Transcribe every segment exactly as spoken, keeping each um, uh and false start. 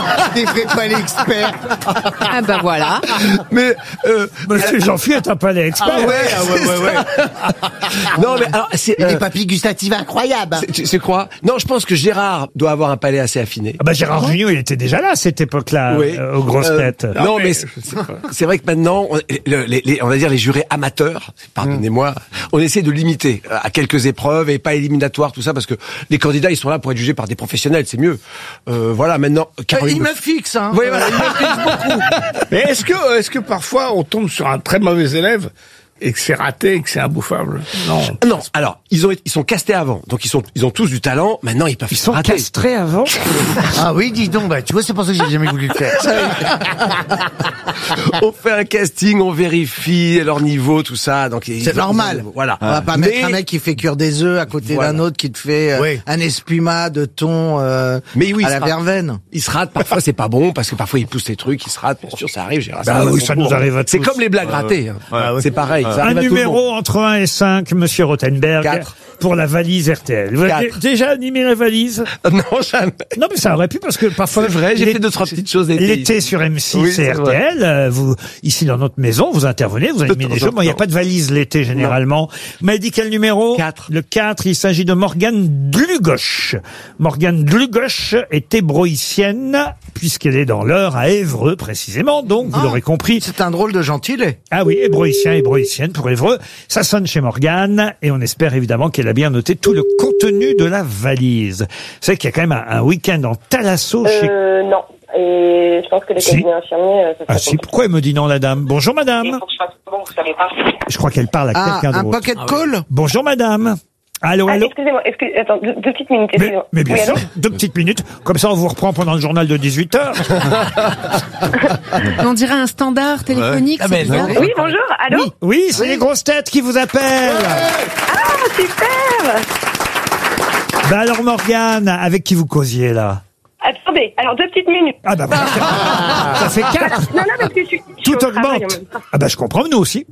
T'es fait pas l'expert. Ah ben voilà. Mais euh, Monsieur Jean-Philippe est un palais expert. Ah ouais, ah ouais, ouais, ouais. non, mais alors c'est Il y a euh, des papilles gustatives incroyables. c'est- tu sais quoi? Non, je pense que Gérard doit avoir un palais assez affiné. Ah bah Gérard Jugnot, il était déjà là à cette époque-là, Oui. euh, aux grosses Euh, têtes. Non, mais c'est c'est vrai que maintenant, on, le- les, les- on va dire les jurés amateurs, pardonnez-moi, on essaie de limiter à quelques épreuves et pas éliminatoires, tout ça, parce que les candidats, ils sont là pour être jugés par des professionnels, c'est mieux. Euh, voilà, maintenant, Caroline. Il me fixe, hein. Oui, voilà. Il me fixe beaucoup. Mais est-ce que, est-ce que parfois on tombe sur un très mauvais élève et que c'est raté et que c'est imbouffable? Non. Non, alors ils ont ils sont castés avant, donc ils sont ils ont tous du talent. Maintenant ils peuvent Ils se sont rater. castrés avant. Ah oui, dis donc, bah, tu vois, c'est pour ça que j'ai jamais voulu le faire. On fait un casting, on vérifie leur niveau, tout ça. Donc ils- C'est normal. Voilà. On va pas Mais- mettre un mec qui fait cuire des œufs à côté Voilà. d'un autre qui te fait euh, Oui. un espuma de thon euh, Mais oui, à il la sera- verveine. Ils se ratent, parfois c'est pas bon, parce que parfois ils poussent les trucs, ils se ratent, bien sûr, ça arrive, Gérard. Bah oui, ça nous arrive à C'est tous. comme les blagues ratées, hein. C'est pareil, ça Un arrive à tout le monde. numéro entre un et cinq, Monsieur Rothenberg, Quatre. pour la valise R T L. Vous avez Quatre. déjà animé la valise? Non, jamais. Non, mais ça aurait pu, parce que parfois... C'est vrai, j'ai l'é- fait deux, trois petites choses l'été. L'été sur M six Oui, et c'est R T vrai. L, euh, vous, ici dans notre maison, vous intervenez, vous animez temps des en jeux. Bon, il n'y a temps. pas de valise l'été, généralement. Vous m'avez dit quel numéro? Quatre. Le quatre, il s'agit de Morgane Dlugosch. Morgane Dlugosch est hébroïcienne, puisqu'elle est dans l'Eure, à Évreux, précisément. Donc, vous Ah. l'aurez compris. C'est un drôle de gentilé. Ah oui, hébroïcien, hébroïcienne pour Évreux. Ça sonne chez Morgane et on espère évidemment qu'elle a bien noté tout le contenu de la valise. Vous savez qu'il y a quand même un, un week-end en Thalasso chez... Euh, non. Et je pense que les Si. cabinets infirmiers, euh, ça Ah serait si, compliqué. pourquoi elle me dit non la dame? Bonjour madame. Il faut que je fasse bon, vous savez pas. Je crois qu'elle parle à Ah, quelqu'un un d'autre. pocket call. Bonjour madame. Allô, Ah, allô. excusez-moi, excusez, attends, deux, deux petites minutes, Mais, excusez-moi. mais bien Oui, sûr, allô deux petites minutes. Comme ça, on vous reprend pendant le journal de dix-huit heures. On dirait un standard téléphonique. c'est bizarre. Oui, bonjour, allô Oui, c'est les grosses têtes qui vous appellent. Ah, super. Bah alors Morgane, avec qui vous causiez là? Attendez, alors deux petites minutes. Ah bah voilà. Ça fait quatre. Non, non, parce que je suis, je suis Tout au travail en augmente. même temps. Ah bah je comprends, nous aussi.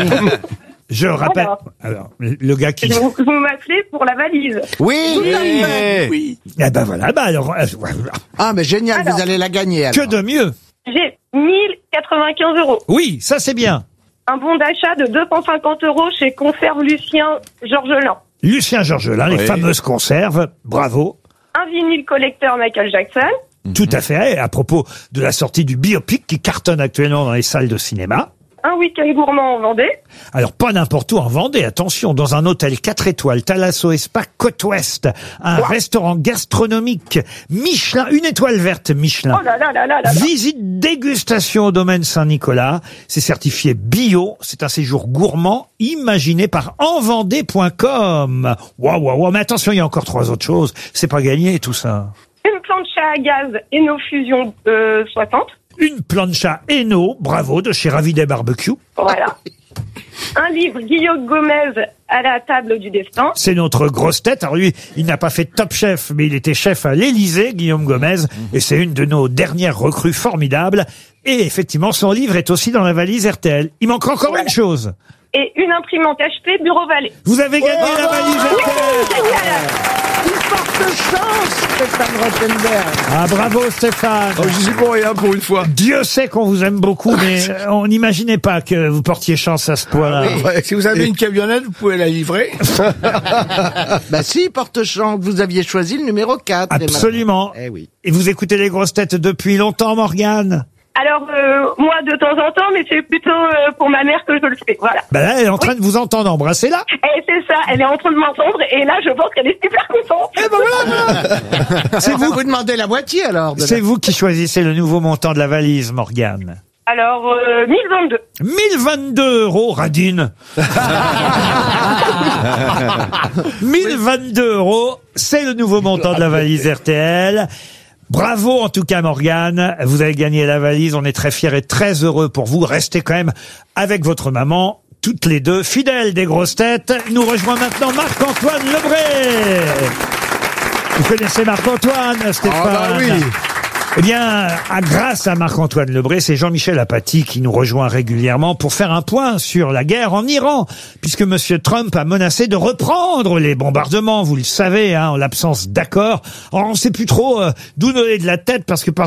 Je rappelle. Alors. Alors, le gars qui. Vous, vous m'appelez pour la valise. Oui. Oui. Ah bah voilà, bah alors. euh, voilà. Ah, mais génial, Alors. vous allez la gagner. Alors. Que de mieux. J'ai mille quatre-vingt-quinze euros. Oui, ça c'est bien. Un bon d'achat de deux cent cinquante euros chez Conserve Lucien Georgelin. Lucien Georgelin, les fameuses conserves. Bravo. Un vinyle collecteur Michael Jackson. Tout à fait. À propos de la sortie du biopic qui cartonne actuellement dans les salles de cinéma. Un week-end gourmand en Vendée. Alors, pas n'importe où en Vendée, attention, dans un hôtel quatre étoiles, Thalasso et Spa Côte-Ouest, un restaurant gastronomique, Michelin, une étoile verte Michelin. Oh là là là là là. Visite dégustation au domaine Saint-Nicolas. C'est certifié bio. C'est un séjour gourmand imaginé par envendée point com. Waouh, waouh, waouh. Mais attention, il y a encore trois autres choses. C'est pas gagné, tout ça. Une plancha à gaz Eno Fusion euh, soixante. Une plancha Eno, bravo, de chez Ravidet Barbecue. Voilà. Un livre Guillaume Gomez à la table du destin. C'est notre grosse tête. Alors lui, il n'a pas fait Top Chef, mais il était chef à l'Élysée, Guillaume Gomez. Et c'est une de nos dernières recrues formidables. Et effectivement, son livre est aussi dans la valise R T L. Il manque encore Voilà. une chose. Et une imprimante H P Bureau Vallée. Vous avez gagné la valise R T L. Une forte chance, Stéphane Rothenberg. Ah, bravo Stéphane. Oh, je suis pour rien pour une fois. Dieu sait qu'on vous aime beaucoup, mais euh, on n'imaginait pas que vous portiez chance à ce point-là. Ouais, si vous avez une camionnette, vous pouvez la livrer. Bah si, porte chance, vous aviez choisi le numéro quatre. Absolument. Eh oui. Et vous écoutez les grosses têtes depuis longtemps, Morgane? Alors, euh, moi, de temps en temps, mais c'est plutôt euh, pour ma mère que je le fais. Voilà. Ben là, elle est en train de vous entendre. Embrassez-la. Et c'est ça, elle est en train de m'entendre, et là, je pense qu'elle est super contente. Eh ben voilà, voilà. C'est vous, Vous demandez la moitié alors. de la- c'est vous qui choisissez le nouveau montant de la valise, Morgane. Alors, euh, mille vingt-deux. mille vingt-deux euros, Radine. mille vingt-deux euros, c'est le nouveau montant de la valise R T L. Bravo en tout cas Morgane, vous avez gagné la valise, on est très fiers et très heureux pour vous. Restez quand même avec votre maman, toutes les deux, fidèles des grosses têtes. Nous rejoint maintenant Marc-Antoine Lebré. Vous connaissez Marc-Antoine, Stéphane? Ah bah oui. Eh bien, à, grâce à Marc-Antoine Lebré, c'est Jean-Michel Apathy qui nous rejoint régulièrement pour faire un point sur la guerre en Iran, puisque Monsieur Trump a menacé de reprendre les bombardements, vous le savez, hein, en l'absence d'accord. Alors, on ne sait plus trop euh, d'où donner de la tête, parce que par